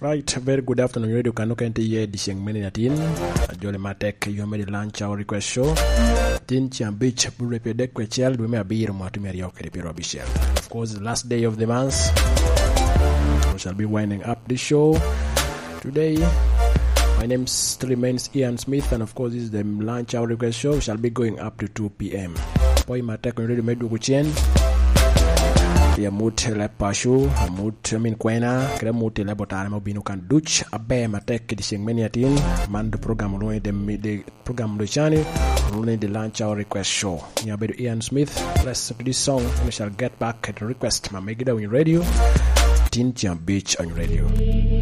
Right, very good afternoon. Radio Kanoka Ntiye Disheng Meniatin. Jole Matek, you made the lunch our request show. Tin Beach, Burepedek, Quechel, we may be Matumeriok, Bishel. Of course, the last day of the month. We shall be winding up the show today. My name still remains Ian Smith, and of course, this is the lunch hour request show. We shall be going up to 2 p.m. Boy Matek already made Duguchen. Yamut Lepashu, Amut Minquena, Kremut Lebotaramo Binukan Dutch, Abe Matek, Dishing Meniatin, Man the program, the program Luciani, running the lunch hour request show. Yabedu Ian Smith, rest of this song, we shall get back at the request. Mamegida on radio, Tin Beach on radio.